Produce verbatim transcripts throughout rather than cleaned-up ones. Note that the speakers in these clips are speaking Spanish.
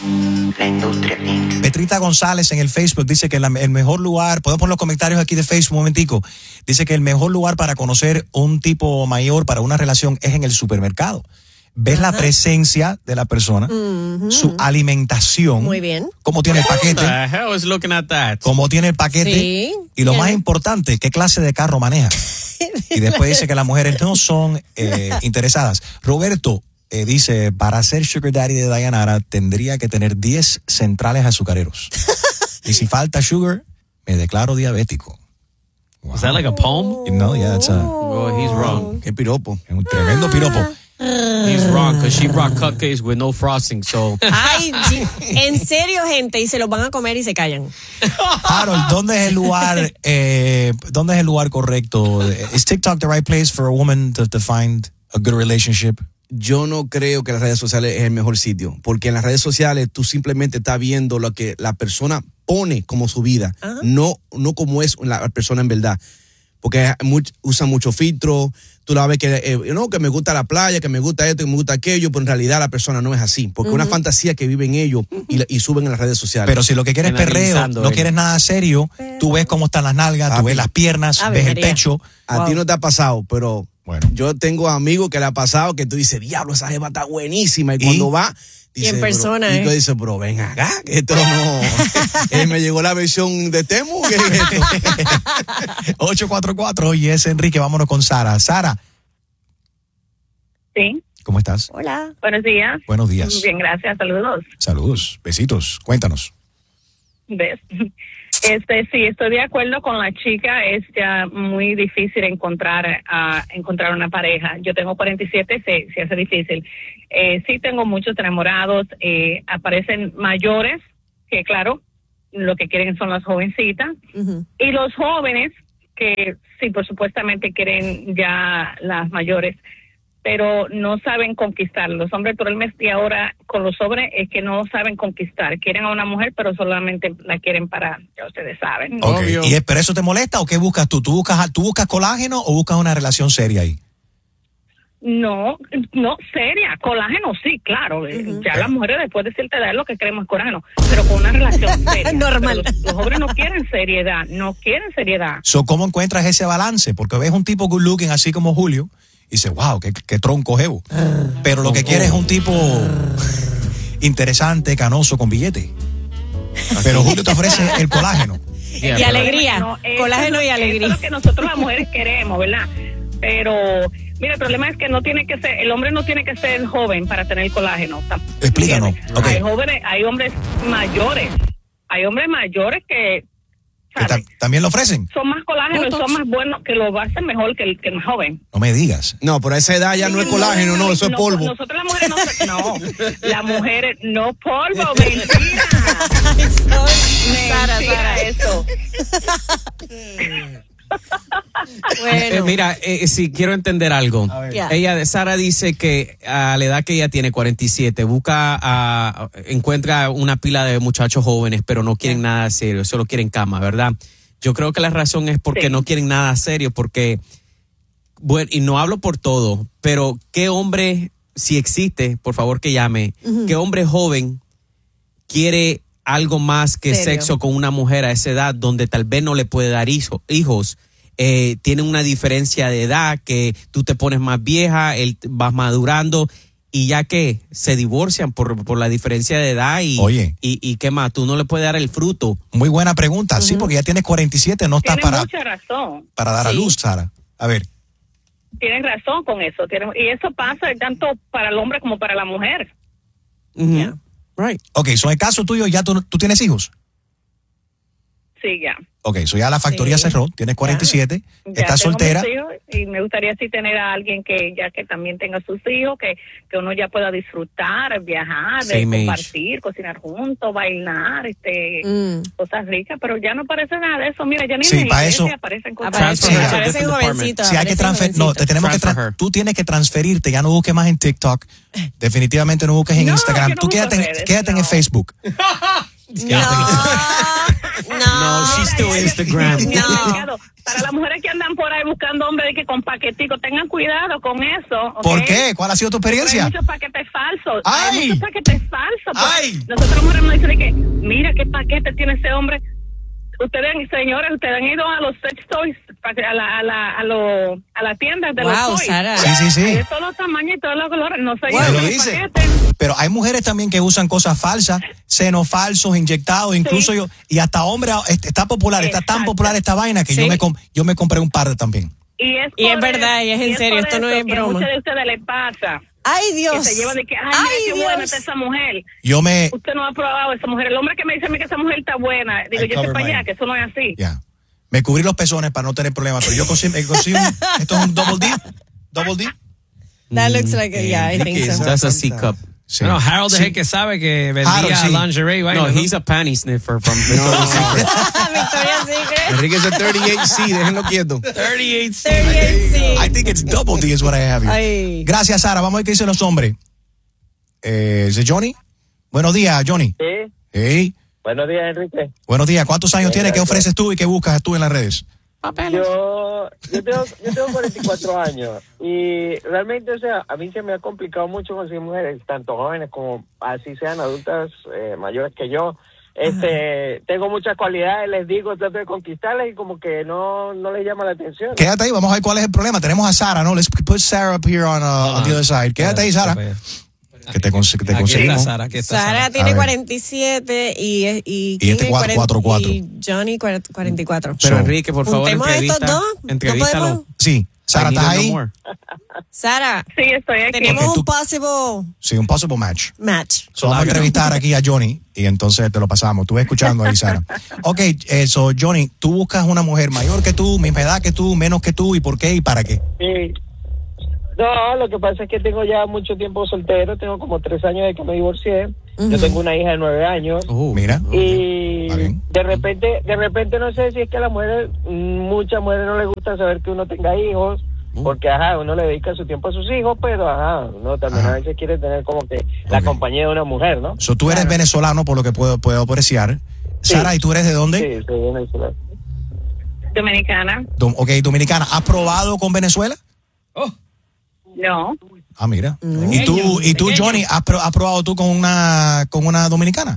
La Industria incorporated. Petrita González en el Facebook dice que la, el mejor lugar, podemos poner los comentarios aquí de Facebook un momentico, dice que el mejor lugar para conocer un tipo mayor para una relación es en el supermercado. Ves uh-huh. la presencia de la persona, uh-huh. su alimentación. Muy bien. Cómo tiene el paquete. What the hell is looking at that? Cómo tiene el paquete. Sí. Y lo Bien. más importante, qué clase de carro maneja. Y después dice que las mujeres no son eh, interesadas. Roberto eh, dice, para ser sugar daddy de Dayanara tendría que tener diez centrales azucareros. Y si falta sugar, me declaro diabético. Wow. Is that like a poem? No, yeah, that's a... Oh, he's wrong. Qué piropo. Es un tremendo piropo. He's wrong, because she brought cupcakes with no frosting, so... Ay, sí. En serio, gente, y se los van a comer y se callan. Harold, ¿dónde es el lugar, eh, dónde es el lugar correcto? ¿Is TikTok the right place for a woman to, to find a good relationship? Yo no creo que las redes sociales es el mejor sitio, porque en las redes sociales tú simplemente estás viendo lo que la persona pone como su vida, uh-huh. no, no como es la persona en verdad. Porque much, usa mucho filtro, tú la ves que, eh, no, que me gusta la playa, que me gusta esto, que me gusta aquello, pero en realidad la persona no es así, porque es uh-huh. una fantasía que viven ellos y, y suben en las redes sociales. Pero si lo que quieres es perreo, no él. quieres nada serio, tú ves cómo están las nalgas, a tú mí, ves las piernas, ves el pecho. A wow. ti no te ha pasado, pero bueno. yo tengo amigos que le ha pasado que tú dices, diablo, esa jeva está buenísima, y, ¿Y? cuando va... Dice, y en persona, pero, ¿eh? Y tú dices, pero ven acá, que esto no... eh, me llegó la versión de Temu, ¿qué es esto? ocho cuatro cuatro, y es Enrique, vámonos con Sara. Sara. Sí. ¿Cómo estás? Hola. Buenos días. Buenos días. Bien, gracias, saludos. Saludos, besitos, cuéntanos. ¿Ves? Este, sí, estoy de acuerdo con la chica, es ya muy difícil encontrar uh, encontrar una pareja. Yo tengo cuarenta y siete, se, se hace difícil. Eh, sí tengo muchos enamorados, eh, aparecen mayores, que claro, lo que quieren son las jovencitas, uh-huh. y los jóvenes, que sí, por supuestamente quieren ya las mayores, pero no saben conquistar. Los hombres, por el mes de ahora, con los hombres, es que no saben conquistar. Quieren a una mujer, pero solamente la quieren para, ya ustedes saben. Okay. ¿Y pero eso te molesta o qué buscas tú? ¿Tú buscas, tú buscas colágeno o buscas una relación seria ahí? No, no, seria. Colágeno sí, claro. Uh-huh. Ya las mujeres después de cierta edad es lo que queremos es colágeno, pero con una relación seria. Normal. Los, los hombres no quieren seriedad, no quieren seriedad. So, ¿cómo encuentras ese balance? Porque ves un tipo good looking así como Julio y dices, wow, qué, qué tronco jevo. Pero lo que quieres es un tipo interesante, canoso, con billete. Pero Julio te ofrece el colágeno. Yeah, y alegría. No, colágeno es, y alegría. Eso es lo que nosotros las mujeres queremos, ¿verdad? Pero, mira, el problema es que no tiene que ser, el hombre no tiene que ser joven para tener el colágeno. Explícanos. Okay. Hay jóvenes, hay hombres mayores, hay hombres mayores que, ¿Que ta- también lo ofrecen? Son más colágeno y son más buenos, que lo hacen mejor que el, que el más joven. No me digas. No, por esa edad ya no es colágeno, no, eso es no, polvo. Nosotros las mujeres no, no, las mujeres no polvo, mentira. Sara, Mentira eso. Bueno. Eh, mira, eh, si quiero entender algo. Yeah. Ella, Sara dice que a la edad que ella tiene, cuarenta y siete, busca, a, encuentra una pila de muchachos jóvenes, pero no quieren yeah. nada serio, solo quieren cama, ¿verdad? Yo creo que la razón es porque sí. no quieren nada serio, porque, bueno, y no hablo por todo, pero ¿qué hombre, si existe, por favor que llame, uh-huh. qué hombre joven quiere algo más que ¿Serio? sexo con una mujer a esa edad donde tal vez no le puede dar hijo, hijos? Eh, tienen una diferencia de edad que tú te pones más vieja, él vas madurando y ya que se divorcian por, por la diferencia de edad y, Oye. y, y qué más, tú no le puedes dar el fruto. Muy buena pregunta, uh-huh. sí, porque ya tienes cuarenta y siete, no estás para, mucha razón. para dar sí. a luz, Sara. A ver. Tienen razón con eso, tienen, y eso pasa tanto para el hombre como para la mujer. Uh-huh. Yeah. Right. Ok, so en el caso tuyo, ¿ya tú, tú tienes hijos? Sí, ya. Ok, so ya la factoría sí. cerró, tienes cuarenta y siete, ya. estás Ya soltera. Y me gustaría así tener a alguien que ya que también tenga sus hijos, que, que uno ya pueda disfrutar, viajar, de compartir, cocinar juntos, bailar, este mm. cosas ricas, pero ya no parece nada de eso. Mira, ya ni sí, en la para iglesia eso, aparecen cosas. Aparecen, sí, aparecen jovencitos. Sí, hay que transferir, no, te tenemos que tra- tú tienes que transferirte, ya no busques más en TikTok, definitivamente no busques en no, Instagram, no tú quédate, redes, en, quédate no. en Facebook. No, no, no, she's still Instagram. No. para las mujeres que andan por ahí buscando hombres de que con paquetico, tengan cuidado con eso. ¿Okay? ¿Por qué? ¿Cuál ha sido tu experiencia? Hay muchos paquetes falsos. ¡Ay! Hay muchos paquetes falsos. ¡Ay! Nosotros mujeres nos dicen de que, mira qué paquete tiene ese hombre. Ustedes, señores, ustedes han ido a los sex toys, a la, a la, a lo, a la tienda de Wow, los toys. Sara. Sí, sí, sí. Hay de todos los tamaños y todos los colores. No sé, Bueno, yo lo los dice. paquetes. Pero hay mujeres también que usan cosas falsas, senos falsos, inyectados, incluso Sí. yo, y hasta hombres, está popular, está tan Exacto. popular esta vaina que yo Sí. me com- yo me compré un par también. Y es, Y es por verdad, eso- y es en serio, por esto no eso es que broma. A muchos de ustedes les pasa. Ay, Dios. Que se llevan de que, ay, Ay, mira qué buena Dios. está esa mujer. Yo me, Usted no ha probado esa mujer. El hombre que me dice a mí que esa mujer está buena, digo, I yo cover sé para allá mine. que eso no es así. ya, me cubrí los pezones para no tener problemas, pero yo consigo, me consigo un- esto es un double D, double D. That looks like a, yeah, I Mm, think ¿qué so. es? That's a C cup. Sí. No, Harold es Sí. el que sabe que vendía Harold, sí. lingerie. y vaina, No, he's a panty sniffer from No, Victoria's Secret. Victoria's Secret. Enrique es el treinta y ocho C, déjenlo quieto. treinta y ocho. thirty-eight C. I think it's double D is what I have here. Ay. Gracias, Sara. Vamos a ver qué dicen los hombres. Eh, ¿es Johnny? Buenos días, Johnny. Sí, Hey, buenos días, Enrique. buenos días. ¿Cuántos años Bien, tienes? ¿Qué gracias. ofreces tú y qué buscas tú en las redes? Yo, yo, tengo, yo tengo cuarenta y cuatro años y realmente, o sea, a mí se me ha complicado mucho conseguir mujeres, tanto jóvenes como así sean adultas eh, mayores que yo. Este, tengo muchas cualidades, les digo, trato de conquistarlas y como que no, no les llama la atención. Quédate ahí, vamos a ver cuál es el problema. Tenemos a Sara, ¿no? Let's put Sarah up here on, uh, on the other side. Quédate ahí, Sara. Que te, conse- que te Aquí está conseguimos. Sara, aquí está Sara Sara. A tiene ver. cuarenta y siete y, y, Y ¿quién este es? cuatro, cuatro, cuatro. Y Johnny cuarenta y cuatro. Pero So, Enrique, por favor, Juntemos a estos entrevista, dos. ¿No entrevístalo. podemos? Sí, Sara, I need ¿estás to know ahí? more. Sara, Sí, estoy aquí. tenemos Ok, tú- un possible Sí, un possible match. match. So, vamos a entrevistar aquí a Johnny y entonces te lo pasamos. Tú ves escuchando ahí, Sara. Ok, eso, Johnny, tú buscas una mujer mayor que tú, misma edad que tú, menos que tú, ¿y por qué y para qué? Sí. No, lo que pasa es que tengo ya mucho tiempo soltero, tengo como tres años de que me divorcié. Yo tengo una hija de nueve años. Oh, Mira. Y Está bien. de repente, de repente no sé si es que a las mujeres, mm, muchas mujeres no les gusta saber que uno tenga hijos, porque ajá, uno le dedica su tiempo a sus hijos, pero ajá, uno también Ajá. a veces quiere tener como que la Ok. compañía de una mujer, ¿no? So, tú eres venezolano, por lo que puedo, puedo apreciar. Sí. Sara, ¿y tú eres de dónde? Sí, soy venezolano. Dominicana. Dom- ok, dominicana. ¿Has probado con Venezuela? No. Ah, mira. ¿Y tú, y tú Johnny, has, pro- has probado tú con una, con una dominicana?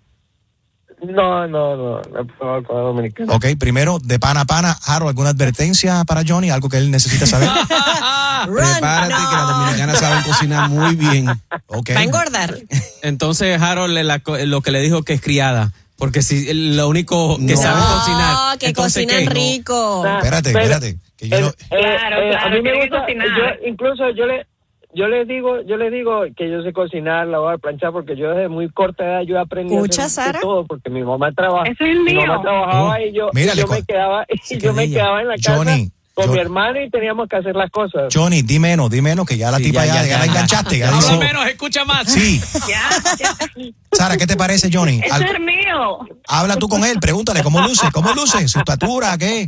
No, no, no, no he probado con la dominicana. Ok, primero, de pana a pana, Harold, ¿alguna advertencia para Johnny? ¿Algo que él necesita saber? Prepárate que las dominicanas saben cocinar muy bien. Ok. Va a engordar. Entonces Harold le la co- lo que le dijo que es criada. Porque si lo único que No. sabe No, cocinar. que entonces, cocinan ¿qué? rico. Ah, Espérate, pero- espérate. Que yo Eh, no- eh, Claro, eh, claro, a mí me tiene que gusta, cocinar. yo, incluso yo le yo les digo, yo les digo que yo sé cocinar, lavar, planchar, porque yo desde muy corta edad yo aprendí ¿Escucha, a hacer Sara? todo, porque mi mamá trabajaba, Eso es el mi mío. mamá trabajaba Oh, y yo, mira, y le yo me co- quedaba, y yo me ella. quedaba en la casa Johnny, con Johnny. mi hermano y teníamos que hacer las cosas. Johnny, di menos, di menos, que ya la Sí, tipa ya, ya, ya, ya ya, la ya. enganchaste. Ya Habla dijo- menos, escucha más. Sí. Ya, ya. Sara, ¿qué te parece, Johnny? Ese Al- es mío. habla tú con él, pregúntale cómo luce, cómo luce, su estatura, ¿qué?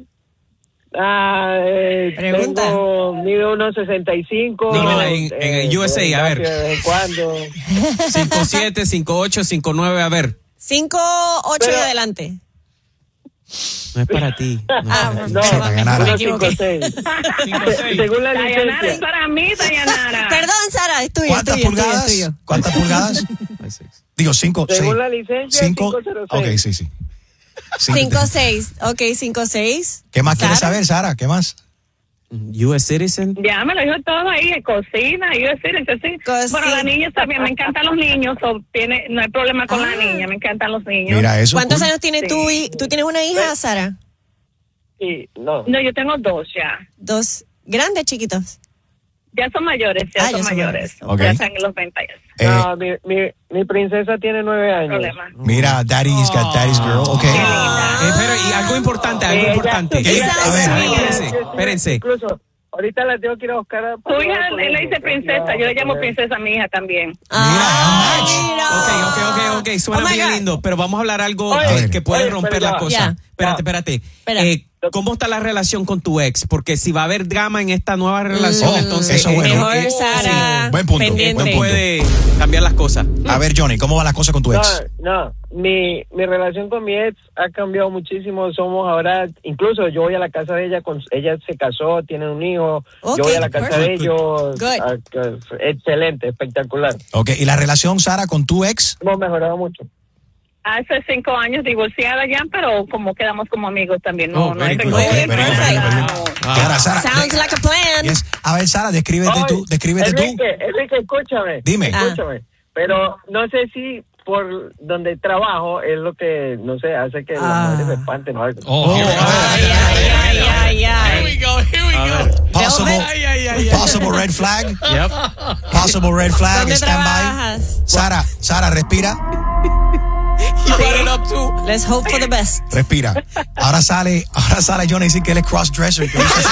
Ah, eh, Pregunta. tengo, mido unos sesenta y cinco. Dímela en- en el U S A, a ver. De vez en cuando. cinco siete, cinco ocho, cinco nueve, a ver. cinco, ocho y Pero- adelante. No es para ti. No es Ah, para ti. No, Sí, Dayanara. unos Me equivoqué. cinco seis. Cinco, seis. Según la Dayanara es licencia. para mí, Dayanara. Perdón, Sara, es tuyo, es ¿Cuántas tuyo, es tuyo, es pulgadas? tuyo. ¿Cuántas pulgadas? Digo, cinco, seis. Según la licencia, Cinco. cinco cero seis. Ok, sí, sí. Cinco. cinco, seis. Ok, cinco, seis. ¿Qué más quieres Sara. saber, Sara? ¿Qué más? U S citizen. Ya me lo dijo todo ahí, cocina, yo decir, sí. Cocina. Bueno, la niña también, me encantan los niños, so, tiene, no hay problema con la niña, me encantan los niños. Mira eso. ¿Cuántos cool. años tienes Sí. tú? Y, ¿Tú tienes una hija, Sara? Sí, no. No, yo tengo dos ya. Dos. ¿Grandes, chiquitos? Ya son mayores, ya Ah, son ya son mayores. mayores. Ok. Ya están en los veinte. Eh, No, mi, mi, mi princesa tiene nueve No hay años. problema. Mira, Daddy's got Daddy's girl, ok. Qué linda. Eh, pero, y algo importante, algo Ella- importante. ¿Qué? ella- A ver. Espérense, ella- espérense. Incluso, ahorita la tengo que ir a buscar a... Tu hija, él le dice princesa, yo le llamo princesa a mi hija también. Ah, Ok, ok, ok, ok, suena Oh my bien God. lindo, pero vamos a hablar algo Oye, eh, que puede oye, romper pero la ya. cosa. Ya. Espérate, espérate. Espera. Eh, ¿Cómo está la relación con tu ex? Porque si va a haber drama en esta nueva relación, Oh, entonces eso es bueno. Mejor, eh, Sara. Buen punto, Pendiente. buen punto. puede cambiar las cosas. A ver, Johnny, ¿cómo van las cosas con tu No, ex? no, No, mi, mi relación con mi ex ha cambiado muchísimo. Somos ahora, incluso yo voy a la casa de ella, con, ella se casó, tiene un hijo. Okay, yo voy a la casa de ellos. Good. ah, que- excelente, espectacular. Ok, ¿y la relación, Sara, con tu ex? Hemos mejorado mucho. Hace cinco años divorciada ya, pero como quedamos como amigos también. No, Oh, no hay very good. rencor, Very good, no hay very good, nada, very no. good. Y ahora, Sara, Sounds de- like a plan. yes. A ver, Sara, descríbete tú, Oye, descríbete tú. Enrique, Enrique, escúchame. Dime. Ah. Escúchame. Pero no sé si por donde trabajo es lo que, no sé, hace que Ah. las mujeres se espanten o algo. Oh, here we go. Ay, ay, ay, ay, Here ay. we go. Here we A go. ver. Possible, Ay, ay, ay, ay. possible red flag. Yep. Possible red flag. ¿Dónde Stand by. trabajas? Sara, Sara, respira. You brought it up too. Let's hope for the best. Respira. Ahora sale, ahora sale Johnny a decir que él es crossdresser. que usa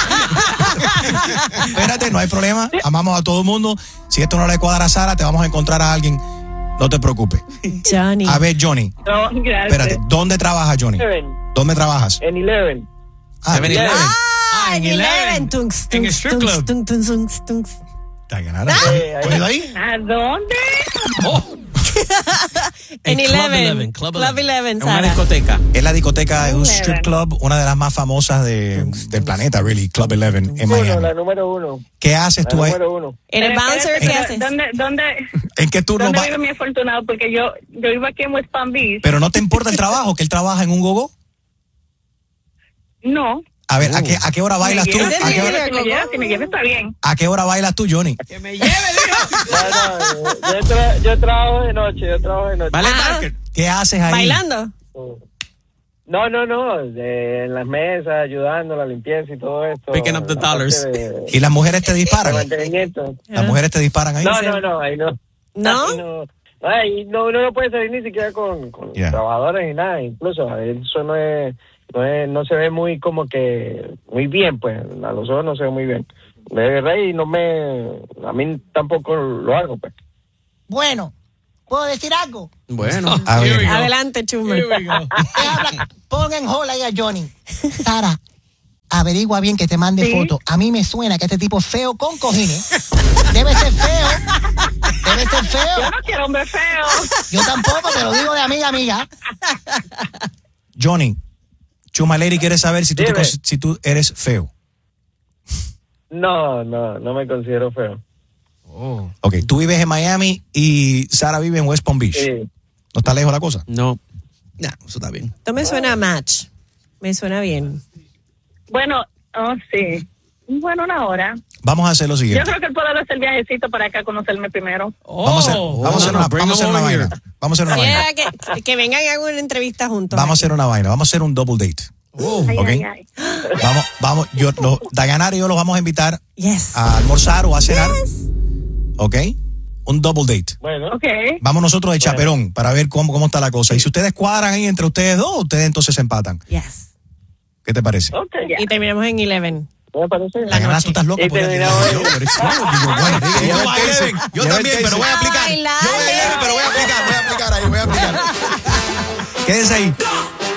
así. Espérate, no hay problema. Amamos a todo el mundo. Si esto no le cuadra a Sara, te vamos a encontrar a alguien. No te preocupes. Johnny. A ver, Johnny. No, gracias. Espérate, ¿dónde trabajas, Johnny? Eleven, ¿Dónde trabajas? en Eleven. Ah, seven eleven. Ah, en en Eleven. Eleven. Tunks, En tunks, strip tunks, club. tunks, tunks, tunks, tunks. Dayanara, Eh, ahí. ¿oído ahí? ¿A dónde? En En Club Eleven. Eleven, Club Eleven. Eleven, En una Sara. discoteca. Es la discoteca, es un Eleven. strip club, una de las más famosas de, del planeta, really, Club Eleven en Uno, Miami. la número uno. ¿Qué haces La tú ahí? número uno. En el Pero bouncer, espérate, ¿qué pero haces? ¿Dónde, dónde, ¿En qué turno dónde va? vive mi afortunado? Porque yo, yo vivo aquí en West Palm Beach. Pero no te importa el trabajo, que él trabaja en un gogo. No. A ver, ¿a qué, a qué hora bailas Me tú? lleva, ¿Ese ¿A si qué me hora, lleva, si me lleva, si me lleva, está bien. a qué hora bailas tú, Johnny? Que me lleve, dijo. No, no, yo, tra- yo trabajo de noche, yo trabajo de noche. Vale, Ah. Parker. ¿Qué haces ahí? Bailando. No, no, no, de- en las mesas, ayudando, la limpieza y todo esto. Picking up the la parte dollars. de- ¿Y las mujeres te de disparan? mantenimiento. ¿Las mujeres te disparan ahí? No, no, no, ahí no. ¿No? Ahí no. Ahí no, uno no puede salir ni siquiera con, con Yeah. trabajadores ni nada. Incluso eso no es, no es, no se ve muy como que, muy bien, pues. A los ojos no se ve muy bien. De verdad, y no me, a mí tampoco lo hago, pues. Bueno, ¿puedo decir algo? Bueno. A Here ver, we go. Adelante, Chumer. Here we go. ¿Qué habla? Pon en hold ahí a Johnny. Sara, averigua bien que te mande Sí. foto. A mí me suena que este tipo es feo con cojines. Debe ser feo. Debe ser Yo feo. no quiero hombre feo. Yo tampoco, te lo digo de amiga a amiga. Johnny, Chuma Lady quiere saber si tú, te Dime. cons- si tú eres feo. No, no, no me considero feo. Oh. Ok, tú vives en Miami y Sara vive en West Palm Beach. Sí. ¿No está lejos la cosa? No. Nah, eso está bien. Esto me suena a match. Me suena bien. Bueno, oh, sí. Bueno, una hora. Vamos a hacer lo Yo siguiente. creo que él puede hacer el viajecito para acá a conocerme primero. Vamos a hacer, Oh. vamos a hacer no, una, bring vamos a hacer them una over vaina. Vamos a hacer una vaina. Yeah, que, que vengan y hagan una entrevista juntos. Vamos a aquí. hacer una vaina. Vamos a hacer un double date. Ay, Ok. ay, ay. Vamos, vamos. Yo, lo, Dayanara y yo los vamos a invitar Yes. a almorzar o a cenar. ¿Ok? Un double date. Bueno, Ok. Vamos nosotros de chaperón para ver cómo, cómo está la cosa. Y si ustedes cuadran ahí entre ustedes dos, ustedes entonces se empatan. Yes. ¿Qué te parece? ok, Y terminamos en Eleven. me parece bien. Dayanara, tú estás loca. Y por el- terminamos Yo, ahí. pero es- bueno, digo, bueno, digo, yo voy a Eleven. Yo Lleva el también, pero voy a A aplicar. bailar. Yo voy a Eleven, pero voy a aplicar, voy a aplicar ahí, voy a aplicar. Quédense ahí.